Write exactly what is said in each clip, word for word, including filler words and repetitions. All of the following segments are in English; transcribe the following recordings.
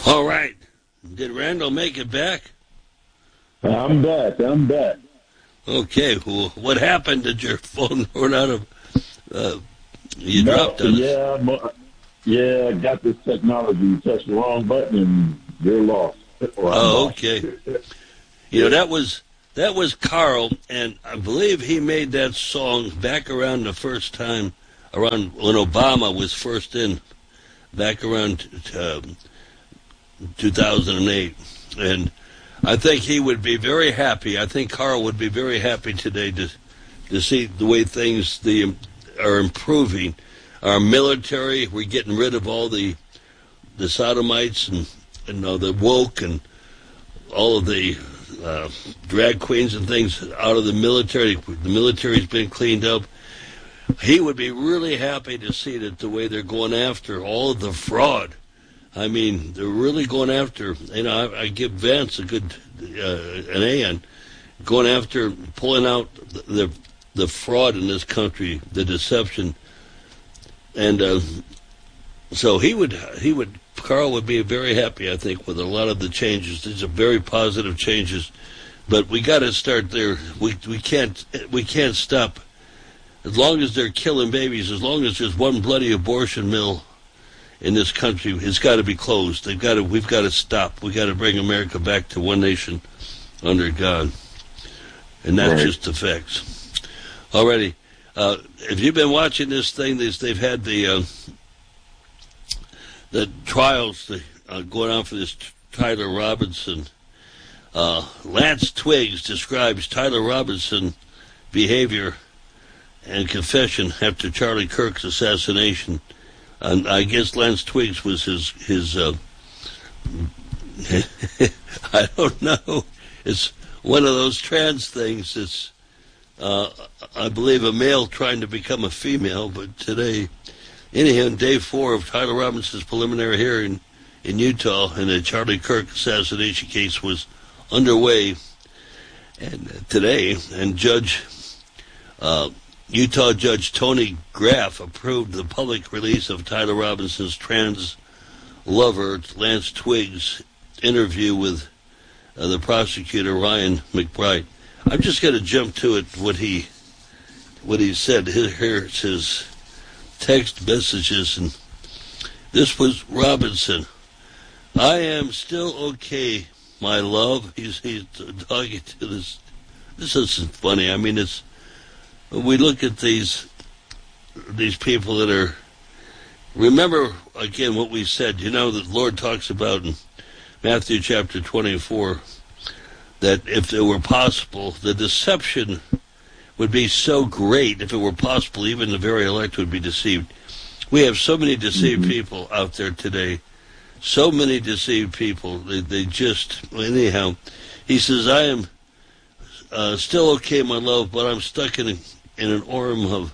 All right. Did Randall make it back? I'm back. I'm back. Okay. Well, what happened? Did your phone run out of... Uh, you no, dropped on yeah, us? I'm, uh, yeah, I got this technology. You touch the wrong button and you're lost. Or I'm Oh, lost. okay. You know, that was that was Carl, and I believe he made that song back around the first time, around when Obama was first in, back around um, two thousand eight. And I think he would be very happy. I think Carl would be very happy today to to see the way things the are improving. Our military, we're getting rid of all the the sodomites and, and uh, the woke and all of the uh, drag queens and things out of the military. The military's been cleaned up. He would be really happy to see that the way they're going after all of the fraud. I mean, they're really going after, you know, I, I give Vance a good, uh, an A on going after, pulling out the, the the fraud in this country, the deception. And uh, so he would, he would, Carl would be very happy, I think, with a lot of the changes. These are very positive changes, but we got to start there. We we can't we can't stop. As long as they're killing babies, as long as there's one bloody abortion mill in this country, it's got to be closed. They've got to. We've got to stop. We got to bring America back to one nation under God, and that's Right. just the facts. Alrighty, uh, if you've been watching this thing, this, they've had the uh, the trials the, uh, going on for this Tyler Robinson. Uh, Lance Twiggs describes Tyler Robinson behavior and confession after Charlie Kirk's assassination. And I guess Lance Twiggs was his his. Uh, I don't know. It's one of those trans things. It's uh, I believe a male trying to become a female. But today, anyhow, day four of Tyler Robinson's preliminary hearing in Utah in the Charlie Kirk assassination case was underway, and uh, today, and Judge. Uh, Utah Judge Tony Graff approved the public release of Tyler Robinson's trans lover, Lance Twiggs' interview with uh, the prosecutor, Ryan McBride. I'm just going to jump to it, what he what he said. Here, here's his text messages, and this was Robinson. I am still okay, my love. He's, he's talking to this. This isn't funny. I mean, it's we look at these these people that are, remember again what we said, you know, that the Lord talks about in Matthew chapter twenty-four, that if it were possible, the deception would be so great, if it were possible, even the very elect would be deceived. We have so many deceived mm-hmm. people out there today, so many deceived people, they, they just, anyhow, he says, I am uh, still okay, my love, but I'm stuck in a in an orm of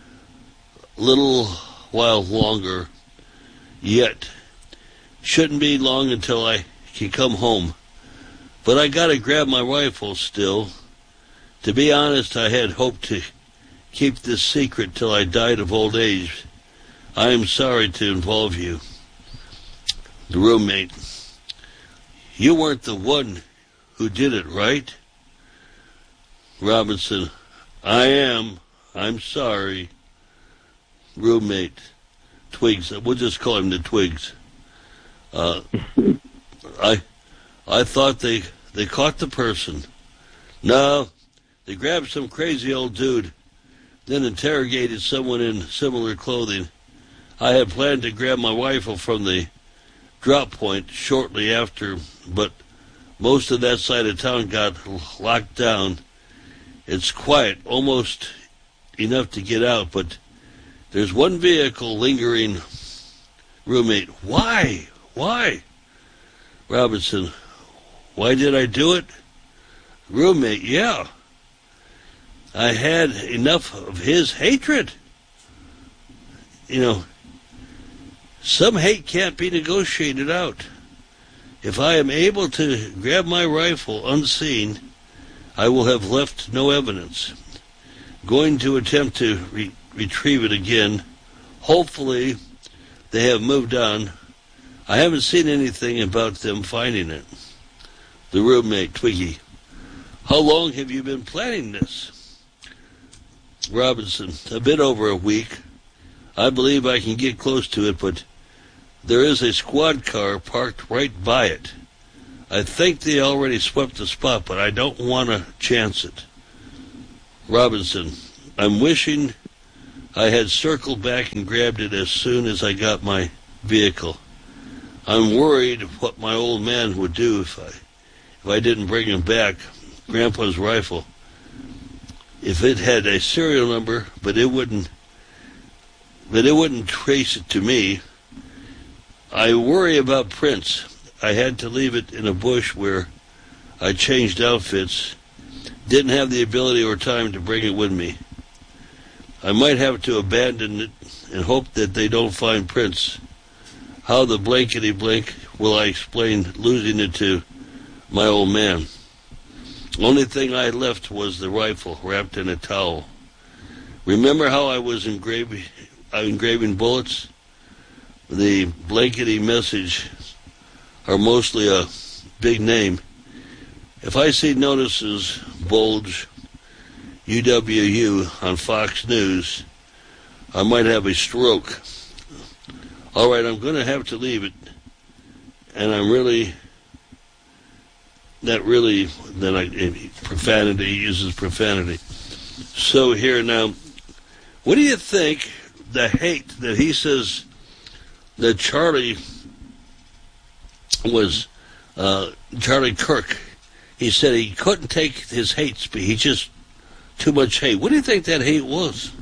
little while longer yet. Shouldn't be long until I can come home. But I gotta grab my rifle still. To be honest, I had hoped to keep this secret till I died of old age. I am sorry to involve you. The roommate. You weren't the one who did it, right? Robinson. I am. I'm sorry. Roommate. Twiggs. We'll just call him the Twiggs. Uh, I I thought they, they caught the person. No, they grabbed some crazy old dude, then interrogated someone in similar clothing. I had planned to grab my rifle from the drop point shortly after, but most of that side of town got locked down. It's quiet, almost enough to get out, but there's one vehicle lingering. Roommate, why? Why? Robinson, why did I do it? Roommate, yeah. I had enough of his hatred. You know, some hate can't be negotiated out. If I am able to grab my rifle unseen, I will have left no evidence. Going to attempt to re- retrieve it again. Hopefully, they have moved on. I haven't seen anything about them finding it. The roommate, Twiggy. How long have you been planning this? Robinson, a bit over a week. I believe I can get close to it, but there is a squad car parked right by it. I think they already swept the spot, but I don't want to chance it. Robinson, I'm wishing I had circled back and grabbed it as soon as I got my vehicle. I'm worried what my old man would do if I if I didn't bring him back. Grandpa's rifle. If it had a serial number, but it wouldn't but it wouldn't trace it to me. I worry about Prince. I had to leave it in a bush where I changed outfits. Didn't have the ability or time to bring it with me. I might have to abandon it and hope that they don't find Prince. How the blankety blank will I explain losing it to my old man? Only thing I left was the rifle wrapped in a towel. Remember how I was engraving, engraving bullets? The blankety message are mostly a big name. If I see notices bulge U W U on Fox News, I might have a stroke. All right, I'm going to have to leave it. And I'm really, not really, then I, profanity, he uses profanity. So here now, what do you think the hate that he says that Charlie was, uh, Charlie Kirk, he said he couldn't take his hate speech, he just, too much hate. What do you think that hate was?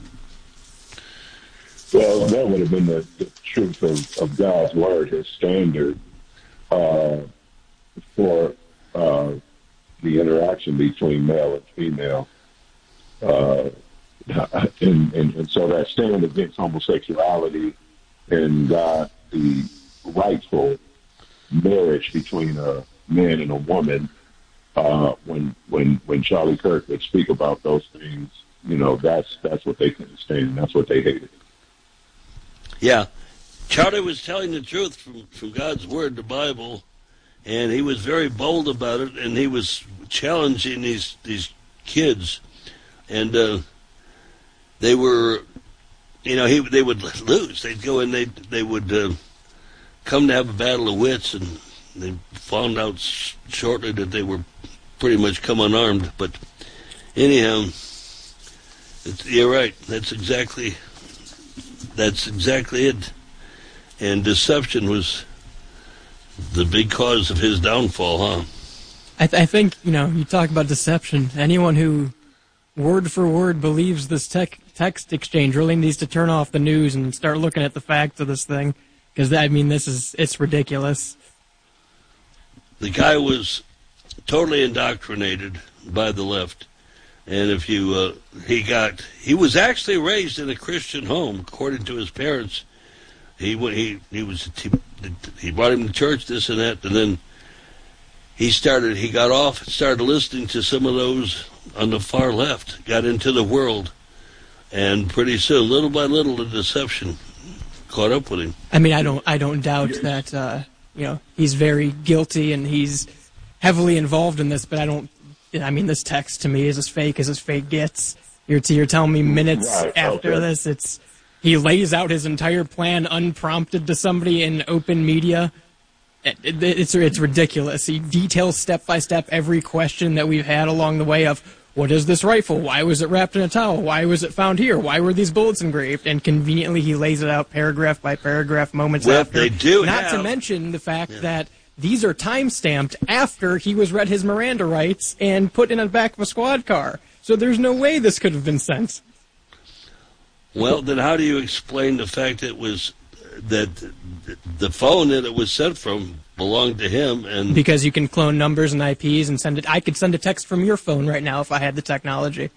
Well, that would have been the, the truth of, of God's word, his standard uh, for uh, the interaction between male and female. Uh, and, and, and so that stand against homosexuality and God, the rightful marriage between a man and a woman, uh, when when when Charlie Kirk would speak about those things, you know, that's that's what they couldn't stand. That's what they hated. Yeah. Charlie was telling the truth from, from God's Word, the Bible, and he was very bold about it, and he was challenging these these kids. And uh, they were, you know, he they would lose. They'd go and they they would uh, come to have a battle of wits, and they found out shortly that they were pretty much come unarmed. But anyhow, it's, you're right. That's exactly that's exactly it. And deception was the big cause of his downfall, huh? I, th- I think, you know, you talk about deception. Anyone who word for word believes this tech, text exchange really needs to turn off the news and start looking at the facts of this thing. Because, I mean, this is, it's ridiculous. The guy was totally indoctrinated by the left. And if you, uh, he got, he was actually raised in a Christian home, according to his parents. He he he was he, he brought him to church, this and that, and then he started. He got off, and started listening to some of those on the far left. Got into the world, and pretty soon, little by little, the deception caught up with him. I mean, I don't I don't doubt that uh, you know he's very guilty and he's heavily involved in this, but I don't. I mean, this text to me is as fake as as fake gets. You're you're telling me minutes right, after okay. this, it's. He lays out his entire plan unprompted to somebody in open media. It, it, it's it's ridiculous. He details step by step every question that we've had along the way of, what is this rifle? Why was it wrapped in a towel? Why was it found here? Why were these bullets engraved? And conveniently he lays it out paragraph by paragraph, moments well, after. They do Not have... to mention the fact yeah. that these are time-stamped after he was read his Miranda rights and put in the back of a squad car. So there's no way this could have been sent. Well, then how do you explain the fact that it was that the phone that it was sent from belonged to him? And because you can clone numbers and I Ps and send it. I could send a text from your phone right now if I had the technology.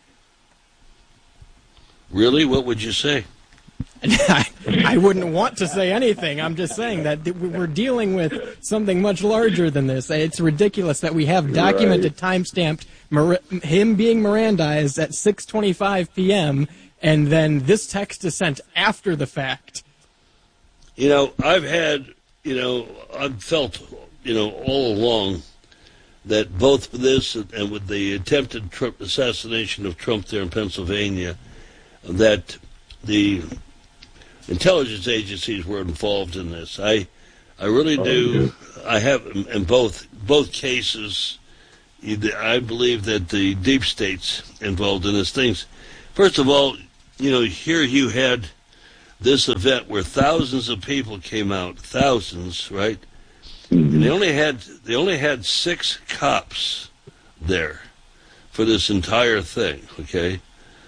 Really? What would you say? I, I wouldn't want to say anything. I'm just saying that we're dealing with something much larger than this. It's ridiculous that we have documented, time-stamped him being Mirandized at six twenty-five p.m., and then this text is sent after the fact. You know, I've had you know, I've felt, you know, all along that both with this and with the attempted Trump assassination of Trump there in Pennsylvania, that the intelligence agencies were involved in this. I, I really do. Oh, yeah. I have in both both cases. I believe that the deep state's involved in this things. First of all, you know, here you had this event where thousands of people came out, thousands, right? Mm-hmm. And they only had they only had six cops there for this entire thing. Okay,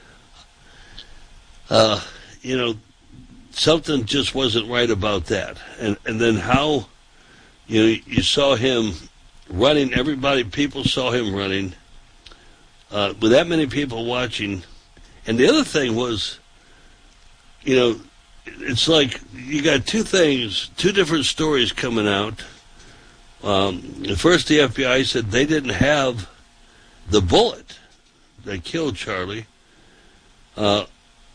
uh, you know, something just wasn't right about that. And and then how, you know, you saw him running. Everybody, people saw him running uh, with that many people watching. And the other thing was, you know, it's like you got two things, two different stories coming out. Um, at first, the F B I said they didn't have the bullet that killed Charlie. Uh,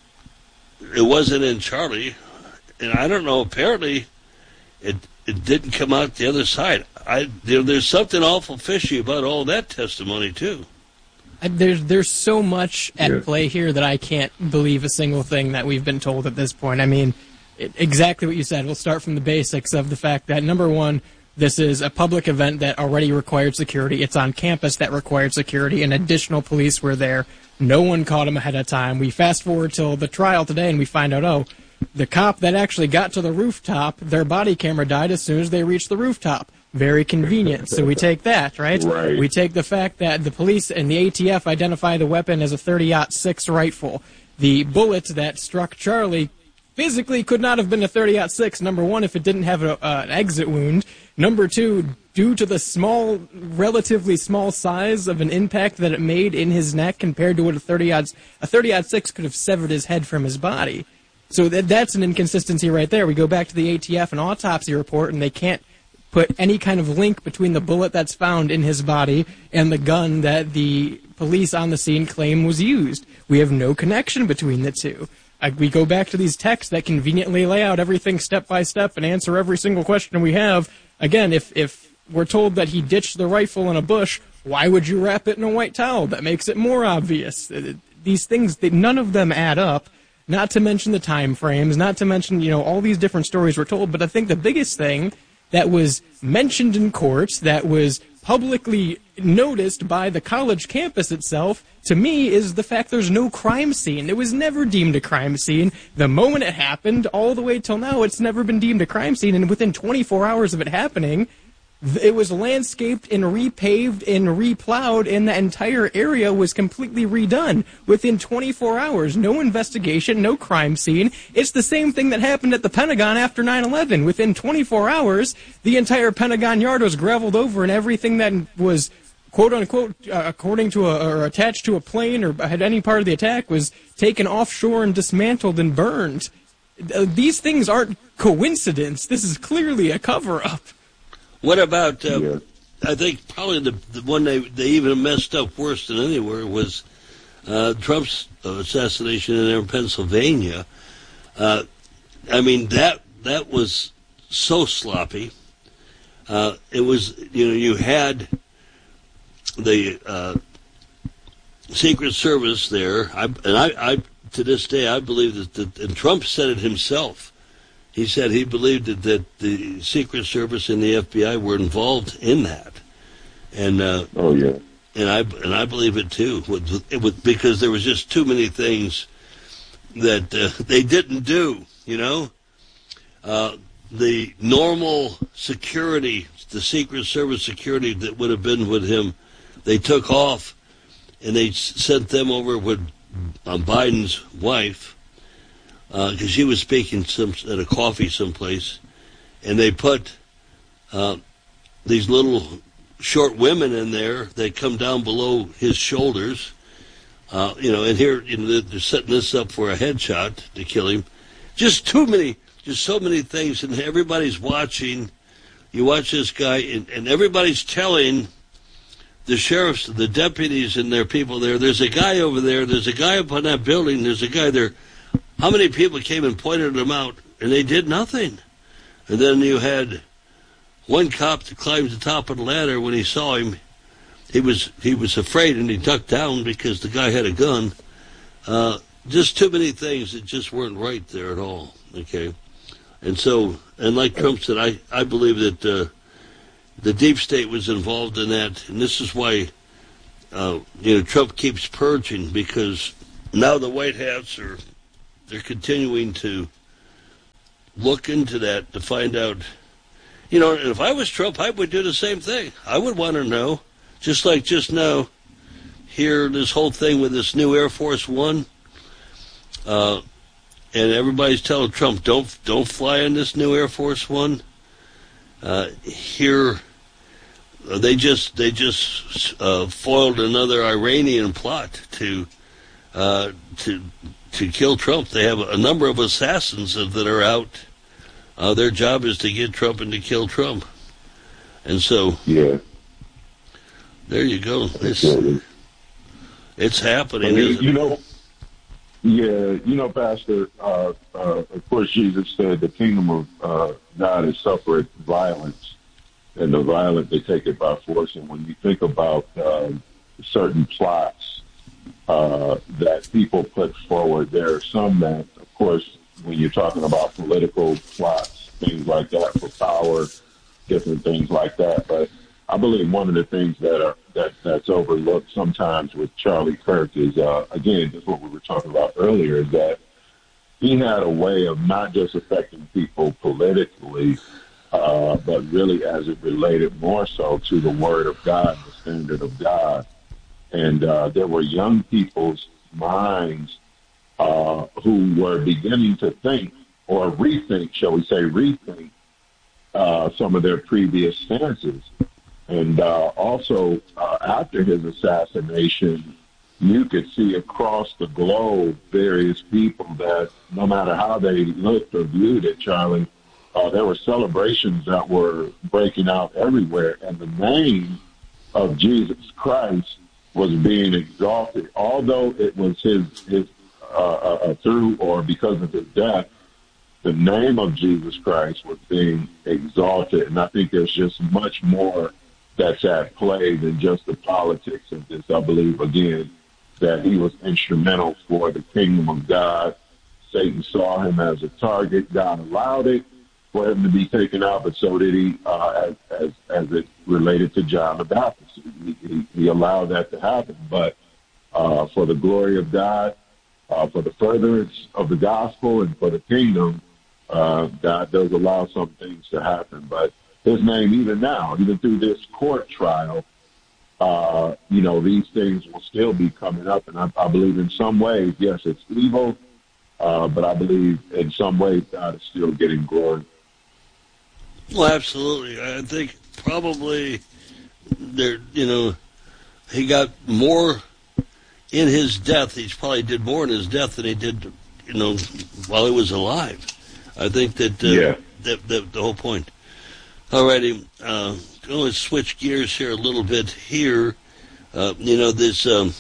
it wasn't in Charlie, and I don't know. Apparently, it it didn't come out the other side. I there, there's something awful fishy about all that testimony too. There's there's so much at yeah. play here that I can't believe a single thing that we've been told at this point. I mean, it, exactly what you said. We'll start from the basics of the fact that, number one, this is a public event that already required security. It's on campus that required security, and additional police were there. No one caught him ahead of time. We fast forward till the trial today, and we find out, oh, the cop that actually got to the rooftop, their body camera died as soon as they reached the rooftop. Very convenient. So we take that, right? right? We take the fact that the police and the A T F identify the weapon as a thirty aught six rifle. The bullet that struck Charlie physically could not have been a thirty aught six, number one, if it didn't have a, uh, an exit wound. Number two, due to the small, relatively small size of an impact that it made in his neck compared to what a thirty aught six could have severed his head from his body. So that that's an inconsistency right there. We go back to the A T F and autopsy report, and they can't put any kind of link between the bullet that's found in his body and the gun that the police on the scene claim was used. We have no connection between the two. Uh, we go back to these texts that conveniently lay out everything step by step and answer every single question we have. Again, if, if we're told that he ditched the rifle in a bush, why would you wrap it in a white towel? That makes it more obvious. These things, they, none of them add up. Not to mention the time frames, not to mention, you know, all these different stories we're told. But I think the biggest thing that was mentioned in court, that was publicly noticed by the college campus itself, to me, is the fact there's no crime scene. It was never deemed a crime scene. The moment it happened, all the way till now, it's never been deemed a crime scene. And within twenty-four hours of it happening, it was landscaped and repaved and replowed, and the entire area was completely redone within twenty-four hours. No investigation, no crime scene. It's the same thing that happened at the Pentagon after nine eleven. Within twenty-four hours, the entire Pentagon yard was gravelled over, and everything that was, quote-unquote, uh, according to a, or attached to a plane or had any part of the attack, was taken offshore and dismantled and burned. Uh, these things aren't coincidence. This is clearly a cover-up. What about, uh, yeah. I think probably the, the one they, they even messed up worse than anywhere was uh, Trump's assassination in there in Pennsylvania. Uh, I mean, that that was so sloppy. Uh, it was, you know, you had the uh, Secret Service there, I, and I, I, to this day, I believe that, that, and Trump said it himself. He said he believed that, that the Secret Service and the F B I were involved in that, and uh, oh yeah, and I and I believe it too, with, with, because there was just too many things that uh, they didn't do. You know, uh, the normal security, the Secret Service security that would have been with him, they took off, and they sent them over with uh, Biden's wife. Because uh, she was speaking some, at a coffee someplace, and they put uh, these little short women in there. They come down below his shoulders, uh, you know. And here, you know, they're setting this up for a headshot to kill him. Just too many, just so many things, and everybody's watching. You watch this guy, and, and everybody's telling the sheriffs, the deputies, and their people there. There's a guy over there. There's a guy up on that building. There's a guy there. How many people came and pointed them out, and they did nothing? And then you had one cop that climbed the top of the ladder, when he saw him, he was he was afraid and he ducked down because the guy had a gun. Uh, just too many things that just weren't right there at all. Okay, and so and like Trump said, I I believe that uh, the deep state was involved in that, and this is why uh, you know Trump keeps purging, because now the White Hats are they're continuing to look into that to find out. You know, if I was Trump, I would do the same thing. I would want to know, just like just now, here, this whole thing with this new Air Force One, uh, and everybody's telling Trump, don't don't fly in this new Air Force One. Uh, here, uh, they just they just uh, foiled another Iranian plot to uh, to to kill Trump. They have a number of assassins that are out. Uh, their job is to get Trump and to kill Trump. And so, yeah, there you go. It's, it's happening, I mean, isn't you it? know, yeah, you know, Pastor, uh, uh, of course, Jesus said the kingdom of uh, God is suffereth violence, and the violent, they take it by force. And when you think about uh, certain plots uh, that people put forward, there are some that, of course, when you're talking about political plots, things like that for power, different things like that. But I believe one of the things that are that that's overlooked sometimes with Charlie Kirk is, uh, again, just what we were talking about earlier, is that he had a way of not just affecting people politically, uh, but really as it related more so to the Word of God, the standard of God. And uh, there were young people's minds Uh, who were beginning to think or rethink, shall we say, rethink uh, some of their previous stances. And uh, also, uh, after his assassination, you could see across the globe various people that, no matter how they looked or viewed it, Charlie, uh, there were celebrations that were breaking out everywhere. And the name of Jesus Christ was being exalted, although it was his his Uh, uh, through or because of his death, the name of Jesus Christ was being exalted. And I think there's just much more that's at play than just the politics of this. I believe, again, that he was instrumental for the kingdom of God. Satan saw him as a target. God allowed it for him to be taken out, but so did he uh, as, as, as it related to John the Baptist. He, he, he allowed that to happen. But uh, for the glory of God, Uh, for the furtherance of the gospel and for the kingdom, uh, God does allow some things to happen. But his name, even now, even through this court trial, uh, you know, these things will still be coming up. And I, I believe in some ways, yes, it's evil, uh, but I believe in some ways God is still getting glory. Well, absolutely. I think probably there, you know, he got more in his death. He probably did more in his death than he did, you know, while he was alive. I think that uh, yeah. that, that the whole point. Alrighty, uh, let's switch gears here a little bit. Here, uh, you know, this um,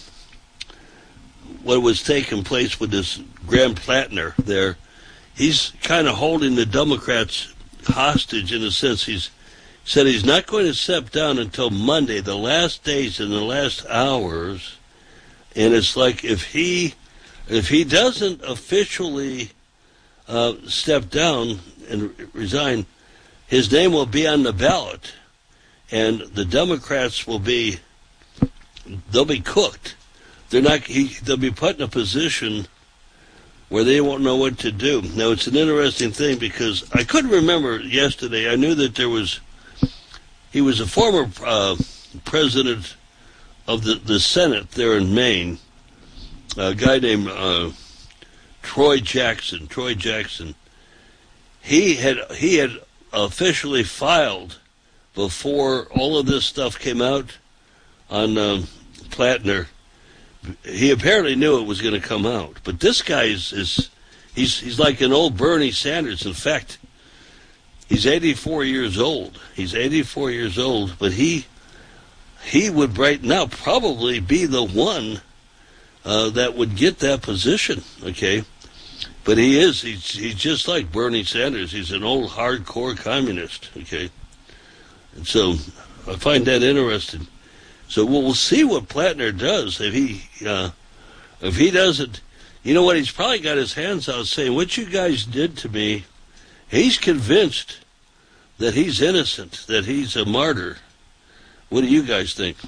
what was taking place with this Graham Plattner there. He's kind of holding the Democrats hostage in a sense. He's said he's not going to step down until Monday, the last days and the last hours. And it's like if he if he doesn't officially uh, step down and resign, his name will be on the ballot, and the Democrats will be they'll be cooked. They're not. He, they'll be put in a position where they won't know what to do. Now it's an interesting thing because I couldn't remember yesterday. I knew that there was he was a former uh, president of the, the Senate there in Maine, a guy named uh, Troy Jackson. Troy Jackson. He had he had officially filed before all of this stuff came out on um, Plattner. He apparently knew it was going to come out, but this guy is, is he's he's like an old Bernie Sanders. In fact, he's eighty-four years old. He's eighty-four years old, but he. He would right now probably be the one uh, that would get that position, okay? But he is, he's, he's just like Bernie Sanders. He's an old hardcore communist, okay? And so I find that interesting. So we'll, we'll see what Plattner does. If he uh, if he doesn't, you know what, he's probably got his hands out saying, what you guys did to me, he's convinced that he's innocent, that he's a martyr. What do you guys think?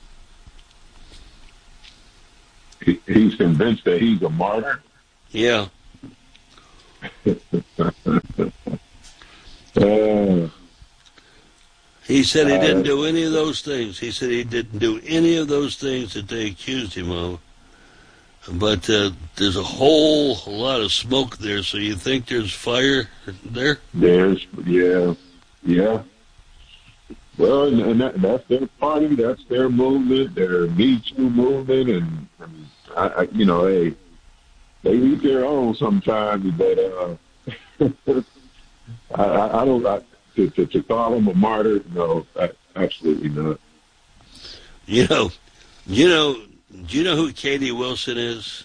He, he's convinced that he's a martyr? Yeah. uh, he said he didn't do any of those things. He said he didn't do any of those things that they accused him of. But uh, there's a whole lot of smoke there, so you think there's fire there? There's, yeah, yeah. Well, and, and that, that's their party, that's their movement, their Me Too movement, and, and I, I, you know, they they eat their own sometimes, but uh, I, I, I don't, I, to, to, to call him a martyr, no, I, absolutely not. You know, you know, do you know who Katie Wilson is?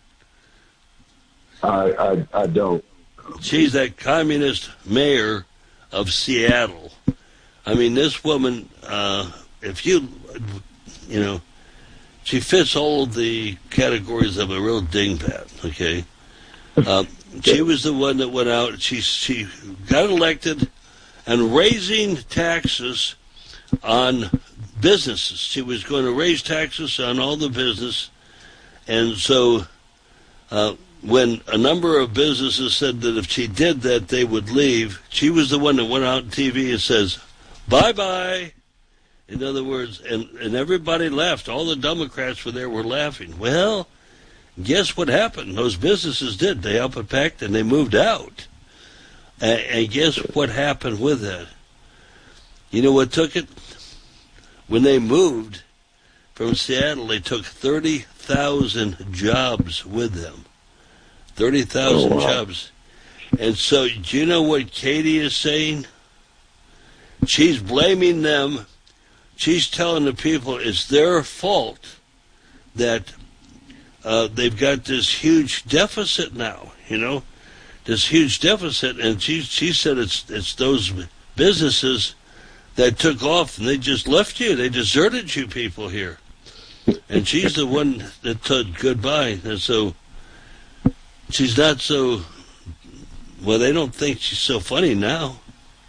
I, I, I don't. She's that communist mayor of Seattle. I mean, this woman, uh, if you, you know, she fits all of the categories of a real dingbat, okay? Uh, she was the one that went out, she, she got elected and raising taxes on businesses. She was going to raise taxes on all the business. And so uh, when a number of businesses said that if she did that, they would leave, she was the one that went out on T V and says, bye-bye. In other words, and, and everybody left. All the Democrats were there were laughing. Well, guess what happened? Those businesses did. They up and packed and they moved out. And, and guess what happened with that? You know what took it? When they moved from Seattle, they took thirty thousand jobs with them. thirty thousand oh, wow. jobs. And so, do you know what Katie is saying? She's blaming them. She's telling the people it's their fault that uh, they've got this huge deficit now, you know, this huge deficit. And she she said it's it's those businesses that took off and they just left you. They deserted you people here. And she's the one that said goodbye. And so she's not so, well, they don't think she's so funny now.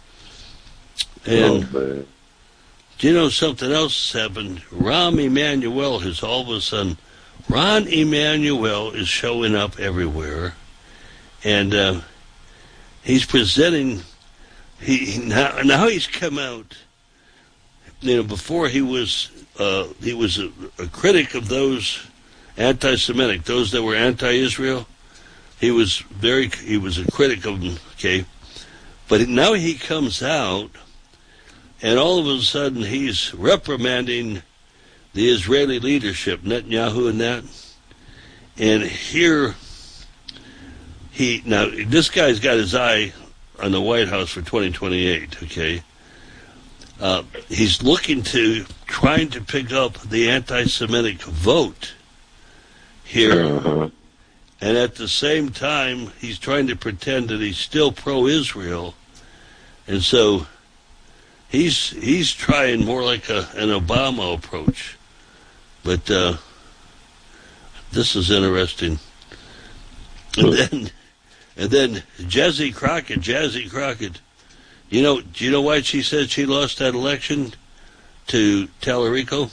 And oh, do you know something else happened? Rahm Emanuel has all of a sudden, Ron Emanuel is showing up everywhere. And uh, he's presenting, he now, now he's come out, you know, before he was, uh, he was a, a critic of those anti-Semitic, those that were anti-Israel. He was very, he was a critic of them, okay? But now he comes out, and all of a sudden, he's reprimanding the Israeli leadership, Netanyahu and that. And here, he, now, this guy's got his eye on the White House for twenty twenty-eight, okay? Uh, he's looking to, trying to pick up the anti-Semitic vote here. Uh-huh. And at the same time, he's trying to pretend that he's still pro-Israel. And so, He's he's trying more like a, an Obama approach. But uh, this is interesting. And then and then Jazzy Crockett, Jazzy Crockett. You know, do you know why she said she lost that election to Tallarico?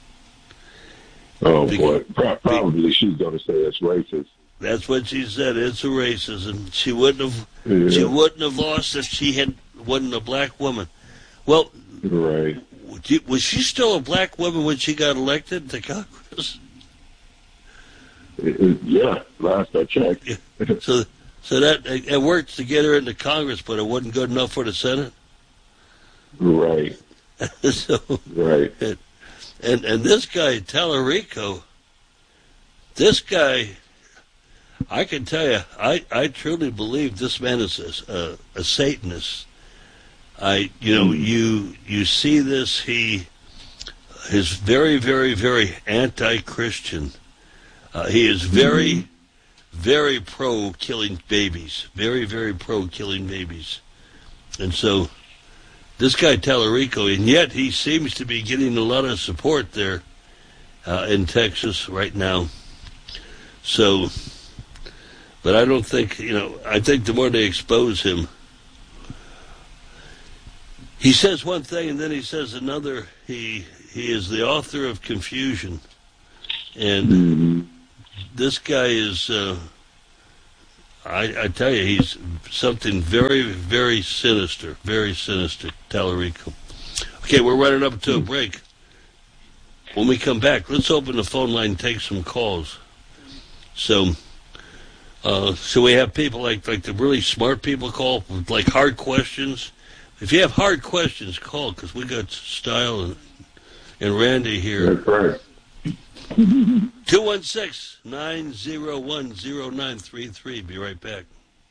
Oh, boy. Pro- probably she's going to say it's racist. That's what she said. It's a racism. She wouldn't have yeah. she wouldn't have lost if she had wasn't a black woman. Well, right. Was she still a black woman when she got elected to Congress? It, it, yeah, last I checked. so, so that it worked to get her into Congress, but it wasn't good enough for the Senate. Right. so, right. And, and and this guy Tallarico, this guy, I can tell you, I, I truly believe this man is a, a, a Satanist. I, you know, you you see this. He is very, very, very anti-Christian. Uh, he is very, mm-hmm. very pro killing babies. Very, very pro killing babies. And so, this guy Tallarico, and yet he seems to be getting a lot of support there uh, in Texas right now. So, but I don't think, you know, I think the more they expose him, he says one thing and then he says another. He he is the author of confusion, and mm-hmm. this guy is. Uh, I, I tell you, he's something very, very sinister, very sinister, Tallarico. Okay, we're running up to a break. When we come back, let's open the phone line and take some calls. So, uh, so we have people like like the really smart people call with like hard questions. If you have hard questions, call, because we got Style and, and Randy here. That's right. two one six, nine zero one, zero nine three three. Be right back.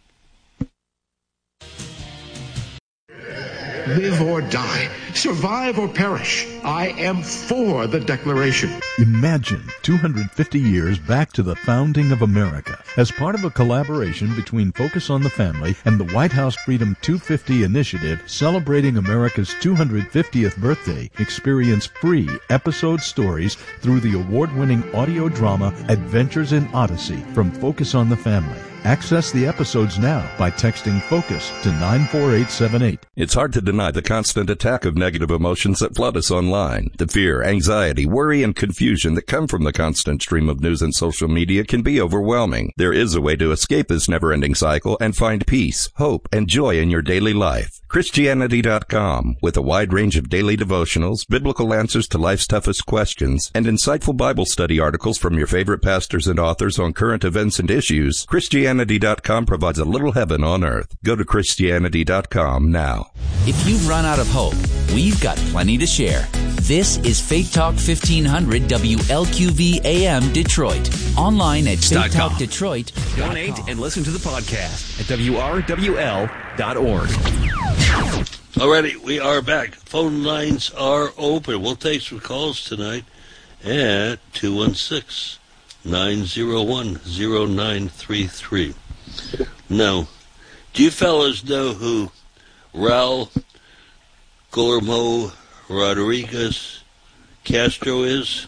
Live or die, survive or perish, I am for the Declaration. Imagine two hundred fifty years back to the founding of America. As part of a collaboration between Focus on the Family and the White House Freedom two fifty initiative celebrating America's two hundred fiftieth birthday, experience free episode stories through the award-winning audio drama Adventures in Odyssey from Focus on the Family. Access the episodes now by texting FOCUS to nine four eight seven eight. It's hard to deny the constant attack of negative emotions that flood us online. The fear, anxiety, worry, and confusion that come from the constant stream of news and social media can be overwhelming. There is a way to escape this never-ending cycle and find peace, hope, and joy in your daily life. Christianity dot com, with a wide range of daily devotionals, biblical answers to life's toughest questions, and insightful Bible study articles from your favorite pastors and authors on current events and issues, Christianity dot com provides a little heaven on earth. Go to Christianity dot com now. If you've run out of hope, we've got plenty to share. This is Faith Talk fifteen hundred W L Q V A M Detroit. Online at faith talk detroit dot com. Donate and listen to the podcast at W R W L dot org. Alrighty, we are back. Phone lines are open. We'll take some calls tonight at two one six, nine zero one, zero nine three three. Now, do you fellas know who Raul Guillermo Rodriguez Castro is?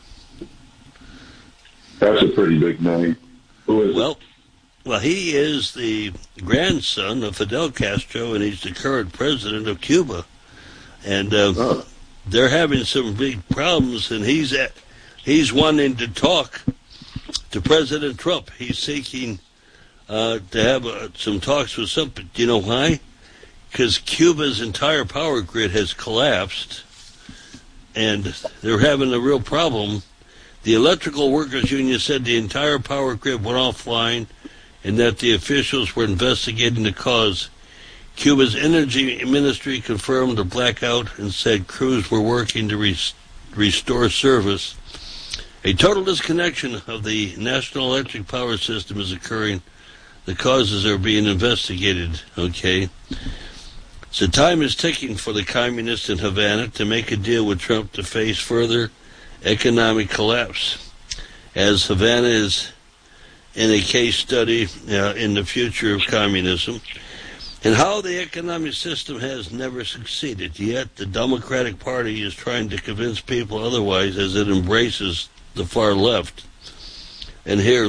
That's a pretty big name. Who is well, it? Well, he is the grandson of Fidel Castro, and he's the current president of Cuba. And uh, oh. they're having some big problems, and he's at, he's wanting to talk to President Trump. He's seeking uh, to have uh, some talks with some. Do you know why? Because Cuba's entire power grid has collapsed, and they're having a real problem. The Electrical Workers Union said the entire power grid went offline, and that the officials were investigating the cause. Cuba's energy ministry confirmed the blackout and said crews were working to res- restore service. A total disconnection of the national electric power system is occurring. The causes are being investigated, okay? So time is ticking for the communists in Havana to make a deal with Trump to face further economic collapse, as Havana is in a case study uh, in the future of communism and how the economic system has never succeeded. Yet the Democratic Party is trying to convince people otherwise as it embraces the far left. And here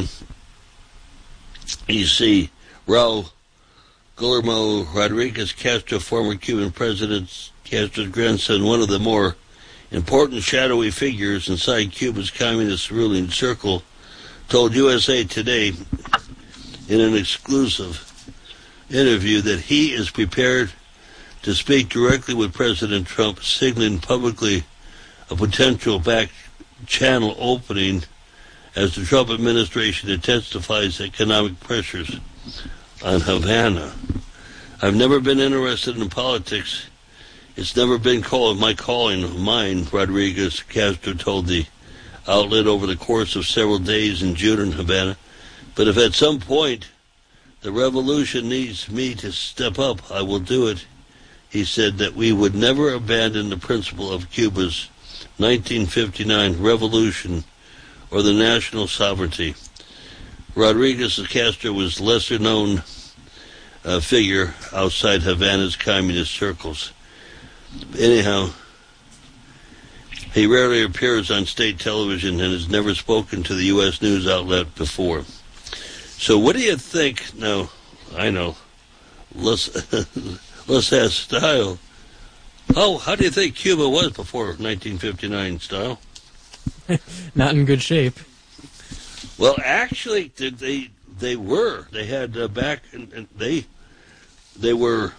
you see Raul Guillermo Rodriguez Castro, former Cuban President Castro's grandson, one of the more important shadowy figures inside Cuba's communist ruling circle, told U S A Today in an exclusive interview that he is prepared to speak directly with President Trump, signaling publicly a potential back channel opening as the Trump administration intensifies economic pressures on Havana. I've never been interested in politics. It's never been called my calling of mine, Rodriguez Castro told the outlet over the course of several days in June in Havana. But if at some point the revolution needs me to step up, I will do it. He said that we would never abandon the principle of Cuba's nineteen fifty-nine revolution or the national sovereignty. Rodriguez Castro was lesser known uh, figure outside Havana's communist circles. anyhow, he rarely appears on state television and has never spoken to the U S news outlet before. So what do you think? Now, I know. Let's, let's ask Style. How, how do you think Cuba was before nineteen fifty-nine, Style? Not in good shape. Well, actually, they they were. They had uh, back, and, and they they were